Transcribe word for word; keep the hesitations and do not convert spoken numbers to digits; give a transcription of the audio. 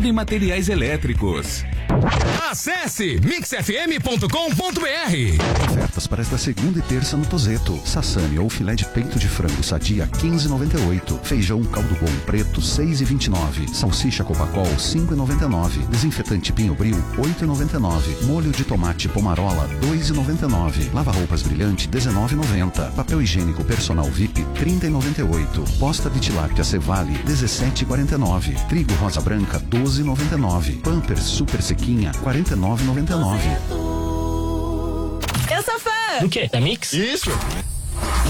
tudo em materiais elétricos. Acesse mix f m ponto com ponto b r. Ofertas para esta segunda e terça no Tozeto. Sassami ou filé de peito de frango sadia quinze e noventa e oito. Feijão caldo bom preto seis e vinte e nove. Salsicha Copacol cinco e noventa e nove. Desinfetante Pinho Bril oito e noventa e nove. Molho de tomate Pomarola dois e noventa e nove. Lava roupas brilhante dezenove e noventa. Papel higiênico personal V I P trinta e noventa e oito. Posta de tilápia Cevale dezessete e quarenta e nove. Trigo rosa branca doze e noventa e nove. Pampers Super Sequinha quarenta e nove e noventa e nove. Eu sou fã! Do quê? Da Mix? Isso!